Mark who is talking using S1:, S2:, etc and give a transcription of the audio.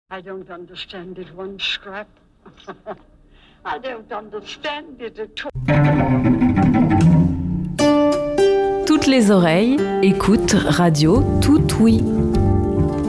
S1: I don't understand it one scrap. I don't understand it at all.
S2: Toutes les oreilles écoutent Radio Tout Oui.